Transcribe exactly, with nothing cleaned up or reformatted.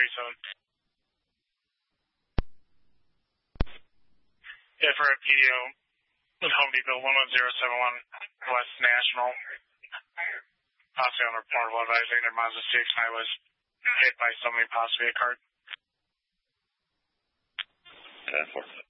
three seven. Yeah, for a P D O with Home Depot, one one zero seven one West National. Possibly on reportable advising their Mazda C X five was hit by somebody, possibly a cart. ten four.